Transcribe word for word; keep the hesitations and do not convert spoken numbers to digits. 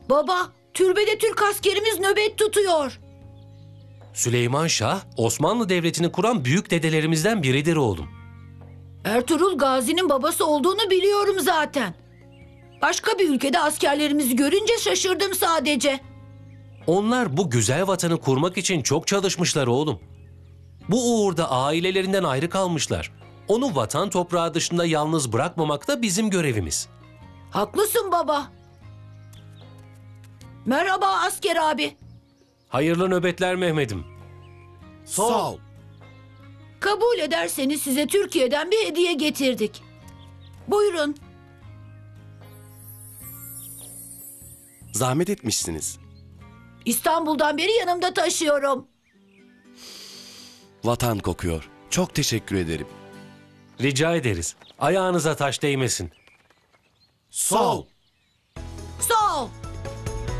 Baba, türbede Türk askerimiz nöbet tutuyor. Süleyman Şah, Osmanlı Devleti'ni kuran büyük dedelerimizden biridir oğlum. Ertuğrul Gazi'nin babası olduğunu biliyorum zaten. Başka bir ülkede askerlerimizi görünce şaşırdım sadece. Onlar bu güzel vatanı kurmak için çok çalışmışlar oğlum. Bu uğurda ailelerinden ayrı kalmışlar. Onu vatan toprağı dışında yalnız bırakmamak da bizim görevimiz. Haklısın baba. Merhaba asker abi. Hayırlı nöbetler Mehmet'im. Sağ ol. Kabul ederseniz size Türkiye'den bir hediye getirdik. Buyurun. Zahmet etmişsiniz. İstanbul'dan beri yanımda taşıyorum. Vatan kokuyor. Çok teşekkür ederim. Rica ederiz. Ayağınıza taş değmesin. Sağ ol. Sağ ol.